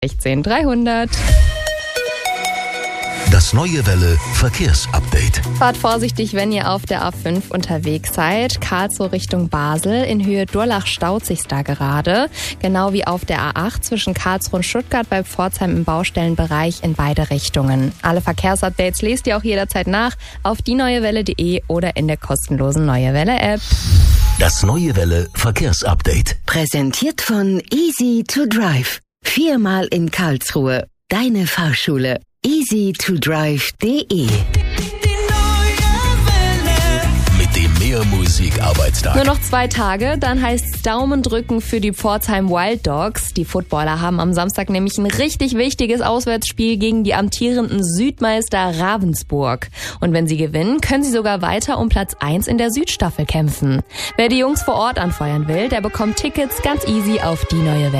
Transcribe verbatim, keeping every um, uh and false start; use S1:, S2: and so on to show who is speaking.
S1: sechzehn dreihundert.
S2: Das Neue Welle Verkehrsupdate.
S1: Fahrt vorsichtig, wenn ihr auf der A fünf unterwegs seid. Karlsruhe Richtung Basel. In Höhe Durlach staut sich's da gerade. Genau wie auf der A acht zwischen Karlsruhe und Stuttgart bei Pforzheim im Baustellenbereich in beide Richtungen. Alle Verkehrsupdates lest ihr auch jederzeit nach auf die neue welle punkt de oder in der kostenlosen Neue Welle App.
S2: Das Neue Welle Verkehrsupdate.
S3: Präsentiert von Easy to Drive. Viermal in Karlsruhe. Deine Fahrschule. easy to drive punkt de.
S2: Mit dem Mehrmusik-Arbeitstag.
S1: Nur noch zwei Tage, dann heißt's Daumen drücken für die Pforzheim Wild Dogs. Die Footballer haben am Samstag nämlich ein richtig wichtiges Auswärtsspiel gegen die amtierenden Südmeister Ravensburg. Und wenn sie gewinnen, können sie sogar weiter um Platz eins in der Südstaffel kämpfen. Wer die Jungs vor Ort anfeuern will, der bekommt Tickets ganz easy auf die neue Welle.